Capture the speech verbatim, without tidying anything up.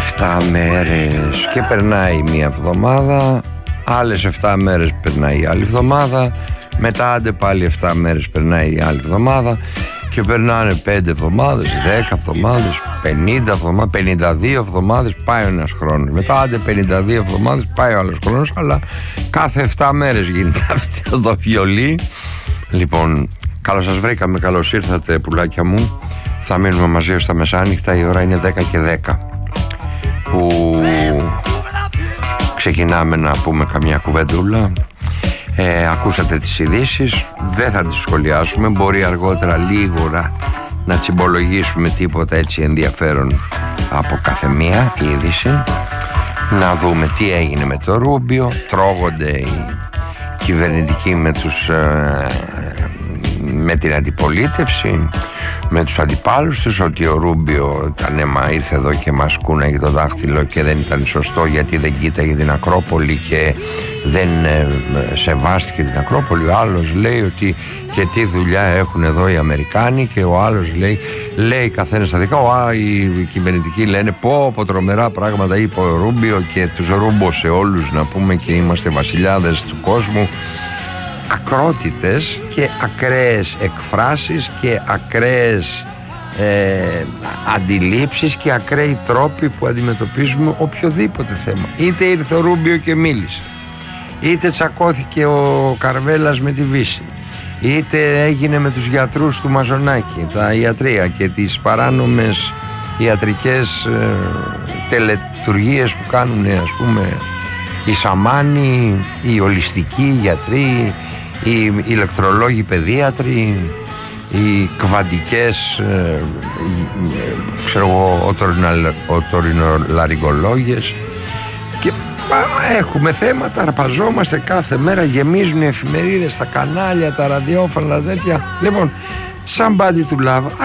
εφτά μέρες και περνάει μία εβδομάδα, άλλες εφτά μέρες περνάει η άλλη εβδομάδα, μετά άντε πάλι εφτά μέρες περνάει η άλλη εβδομάδα και περνάνε πέντε εβδομάδες, δέκα εβδομάδες, πενήντα εβδομάδες, πενήντα δύο εβδομάδες, πάει ένας χρόνος. Μετά άντε πενήντα δύο εβδομάδες, πάει ο άλλος χρόνος, αλλά κάθε εφτά μέρες γίνεται αυτό το βιολί. Λοιπόν, καλώς σας βρήκαμε, καλώς ήρθατε πουλάκια μου. Θα μείνουμε μαζί ως τα μεσάνυχτα, η ώρα είναι δέκα και δέκα που ξεκινάμε να πούμε καμιά κουβεντούλα. Ε, ακούσατε τις ειδήσεις, δεν θα τις σχολιάσουμε, μπορεί αργότερα λίγο να τσιμπολογήσουμε τίποτα έτσι ενδιαφέρον από κάθε μία είδηση, να δούμε τι έγινε με το Ρούμπιο, τρώγονται οι κυβερνητικοί με, τους, ε, με την αντιπολίτευση, με τους αντιπάλους τους, ότι ο Ρούμπιο ήταν αίμα, ήρθε εδώ και μας κούναγε το δάχτυλο και δεν ήταν σωστό γιατί δεν κοίταγε την Ακρόπολη και δεν ε, σεβάστηκε την Ακρόπολη. Ο άλλος λέει ότι και τι δουλειά έχουν εδώ οι Αμερικάνοι, και ο άλλος λέει, λέει καθένας στα δικά. Ο, οι κυβερνητικοί λένε πω πω τρομερά πράγματα είπε ο Ρούμπιο και τους ρούμπωσε όλους, να πούμε, και είμαστε βασιλιάδες του κόσμου. Ακρότητες και ακραίες εκφράσεις και ακραίες ε, αντιλήψεις και ακραίοι τρόποι που αντιμετωπίζουμε οποιοδήποτε θέμα. Είτε ήρθε ο Ρούμπιο και μίλησε, είτε τσακώθηκε ο Καρβέλας με τη Βύση, είτε έγινε με τους γιατρούς του Μαζονάκη, τα ιατρία και τις παράνομες ιατρικές ε, τελετουργίες που κάνουν, ας πούμε, οι σαμάνοι, οι ολιστικοί γιατροί, οι ηλεκτρολόγοι παιδίατροι, οι κβαντικές ε, ξέρω εγώ οτορινολαριγκολόγες, και έχουμε θέματα, αρπαζόμαστε κάθε μέρα, γεμίζουν οι εφημερίδες, τα κανάλια, τα ραδιόφωνα, τέτοια. Λοιπόν, somebody to love.